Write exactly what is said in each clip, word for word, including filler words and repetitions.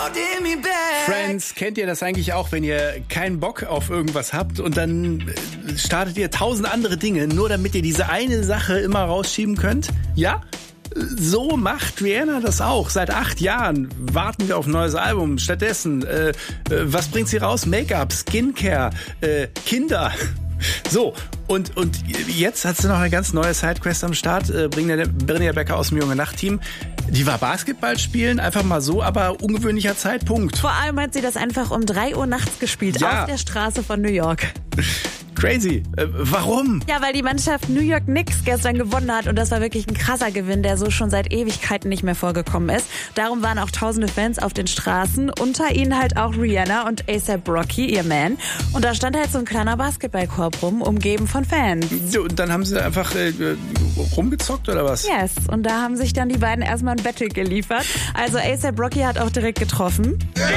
Friends, kennt ihr das eigentlich auch, wenn ihr keinen Bock auf irgendwas habt und dann startet ihr tausend andere Dinge, nur damit ihr diese eine Sache immer rausschieben könnt? Ja? So macht Rihanna das auch. Seit acht Jahren warten wir auf ein neues Album. Stattdessen, äh, äh, was bringt sie raus? Make-up, Skincare, äh, Kinder. So, und, und jetzt hat sie noch eine ganz neue Sidequest am Start. Äh, Brynja Becker aus dem Junge Nacht-Team. Die war Basketball spielen, einfach mal so, aber ungewöhnlicher Zeitpunkt. Vor allem hat sie das einfach um drei Uhr nachts gespielt, ja. Auf der Straße von New York. Crazy. Äh, warum? Ja, weil die Mannschaft New York Knicks gestern gewonnen hat und das war wirklich ein krasser Gewinn, der so schon seit Ewigkeiten nicht mehr vorgekommen ist. Darum waren auch tausende Fans auf den Straßen, unter ihnen halt auch Rihanna und A$AP Rocky, ihr Man. Und da stand halt so ein kleiner Basketballkorb rum, umgeben von Fans. So, und dann haben sie einfach äh, rumgezockt oder was? Yes, und da haben sich dann die beiden erstmal ein Battle geliefert. Also A$AP Rocky hat auch direkt getroffen.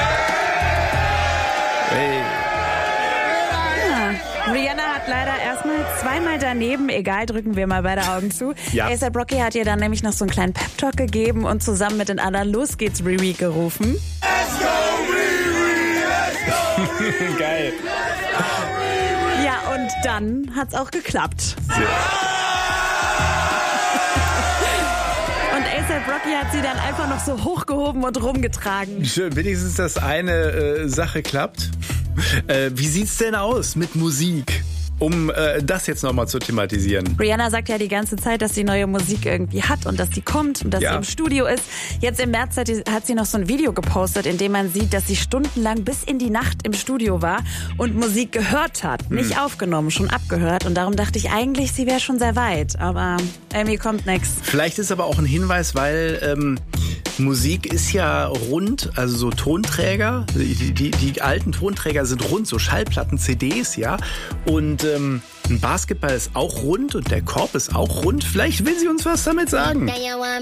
Hey. Rihanna hat leider erstmal zweimal daneben, egal, drücken wir mal beide Augen zu. Ja. A$AP Rocky hat ihr dann nämlich noch so einen kleinen Pep-Talk gegeben und zusammen mit den anderen Los geht's Riri gerufen. Let's go, Riri, let's go. Geil. Ja, und dann hat's auch geklappt. Ja. Und A$AP Rocky hat sie dann einfach noch so hochgehoben und rumgetragen. Schön, wenigstens, dass eine äh, Sache klappt. Äh, wie sieht's denn aus mit Musik? Um äh, das jetzt nochmal zu thematisieren. Rihanna sagt ja die ganze Zeit, dass sie neue Musik irgendwie hat und dass die kommt und dass ja. sie im Studio ist. Jetzt im März hat, die, hat sie noch so ein Video gepostet, in dem man sieht, dass sie stundenlang bis in die Nacht im Studio war und Musik gehört hat. Hm. Nicht aufgenommen, schon abgehört. Und darum dachte ich eigentlich, sie wäre schon sehr weit. Aber irgendwie kommt nichts. Vielleicht ist aber auch ein Hinweis, weil ähm, Musik ist ja rund, also so Tonträger. Die, die, die alten Tonträger sind rund, so Schallplatten, C Ds, ja. Und ähm, ein Basketball ist auch rund und der Korb ist auch rund. Vielleicht will sie uns was damit sagen.